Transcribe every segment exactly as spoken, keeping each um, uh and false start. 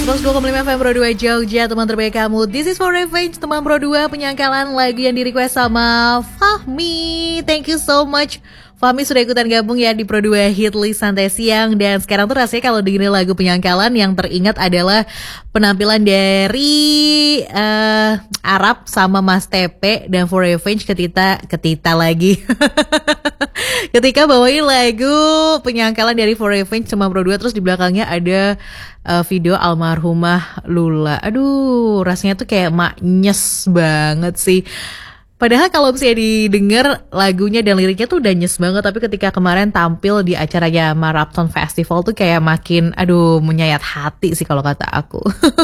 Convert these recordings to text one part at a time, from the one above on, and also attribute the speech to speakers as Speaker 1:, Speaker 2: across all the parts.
Speaker 1: seratus dua koma lima F M Pro dua Jogja, teman terbaik kamu. This is for Revenge, teman Pro dua, penyangkalan lagu yang di request sama Fahmi. Thank you so much Fahmi sudah ikutan gabung ya di Pro dua Hit List Santai Siang. Dan sekarang tuh rasanya kalau dengerin lagu penyangkalan, yang teringat adalah penampilan dari uh, Arab sama Mas Tepe dan For Revenge ketika ketika lagi ketika bawain lagu penyangkalan dari For Revenge sama Pro dua. Terus di belakangnya ada uh, video almarhumah Lula. Aduh, rasanya tuh kayak maknyes banget sih. Padahal kalau misalnya didengar lagunya dan liriknya tuh udah nyes banget, tapi ketika kemarin tampil di acaranya Marathon Festival tuh kayak makin, aduh, menyayat hati sih kalau kata aku.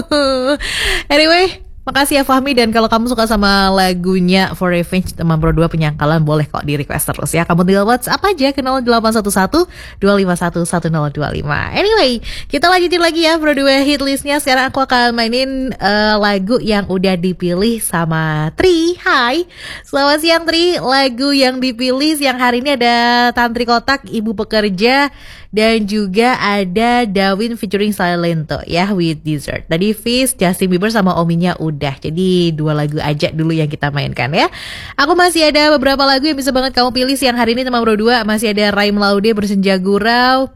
Speaker 1: Anyway, makasih ya Fahmi, dan kalau kamu suka sama lagunya For Revenge teman Pro dua penyangkalan, boleh kok di request terus ya. Kamu tinggal WhatsApp aja ke nol delapan satu satu dua lima satu satu nol dua lima. Anyway, kita lanjutin lagi ya Pro dua hit listnya. Sekarang aku akan mainin uh, lagu yang udah dipilih sama Tri. Hai, selamat siang Tri. Lagu yang dipilih siang hari ini ada Tantri Kotak, Ibu Pekerja, dan juga ada Dawin featuring Silento ya, With Dessert. Tadi Fizz, Justin Bieber sama Ominya udah. Jadi dua lagu aja dulu yang kita mainkan ya. Aku masih ada beberapa lagu yang bisa banget kamu pilih siang hari ini teman Pro dua. Masih ada Raim Laude Bersenja Gurau,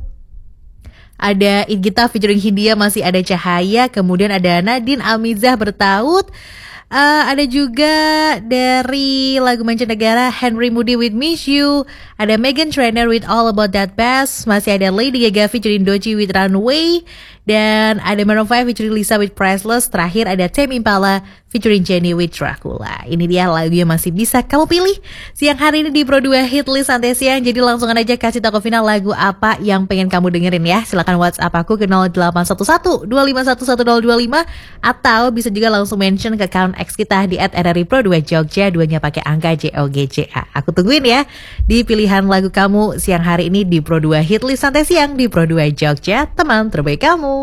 Speaker 1: ada Igita featuring Hindia, masih ada Cahaya, kemudian ada Nadine Amizah Bertaut. Uh, ada juga dari lagu mancanegara Henry Moody with Miss You, ada Meghan Trainor with All About That Bass, masih ada Lady Gaga featuring Doechii with Runway, dan ada Maroon five featuring Lisa with Priceless. Terakhir ada Tame Impala featuring Jennie with Dracula. Ini dia lagu yang masih bisa kamu pilih siang hari ini di Pro dua Hit List Santai Siang. Jadi langsung aja kasih tau ke Vina lagu apa yang pengen kamu dengerin ya. Silakan WhatsApp aku ke nol delapan satu satu dua lima satu satu nol dua lima, atau bisa juga langsung mention ke account X kita di at r r i pro dua jogja, duanya pakai angka J O G J A. Aku tungguin ya di pilihan lagu kamu siang hari ini di Pro dua Hit List Santai Siang di Pro dua Jogja, teman terbaik kamu.